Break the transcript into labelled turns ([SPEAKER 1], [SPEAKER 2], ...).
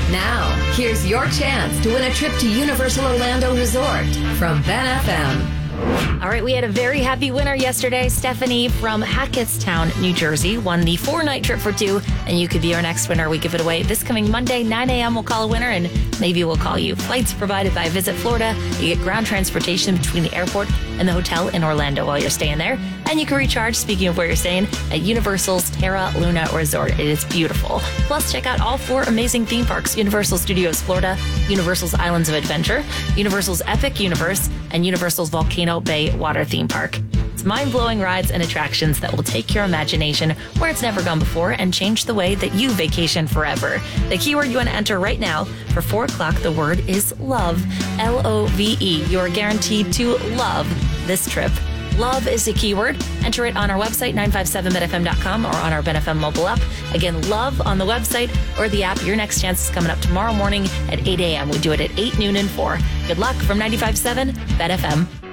[SPEAKER 1] Now, here's your chance to win a trip to Universal Orlando Resort from Ben FM.
[SPEAKER 2] All right, we had a very happy winner yesterday. Stephanie from Hackettstown, New Jersey, won the 4-night trip for 2, and you could be our next winner. We give it away this coming Monday, 9 a.m. We'll call a winner, and maybe we'll call you. Flights provided by Visit Florida. You get ground transportation between the airport and the hotel in Orlando while you're staying there. And you can recharge, speaking of where you're staying, at Universal's Terra Luna Resort. It is beautiful. Plus, check out all 4 amazing theme parks: Universal Studios Florida, Universal's Islands of Adventure, Universal's Epic Universe, and Universal's Volcano Bay Water Theme Park. It's mind-blowing rides and attractions that will take your imagination where it's never gone before and change the way that you vacation forever. The keyword you want to enter right now for 4 o'clock, the word is love. L-O-V-E. You're guaranteed to love this trip. Love is the keyword. Enter it on our website, 957betfm.com, or on our BenFM mobile app. Again, love on the website or the app. Your next chance is coming up tomorrow morning at 8 a.m. We do it at 8, noon, and 4. Good luck from 95.7 BenFM.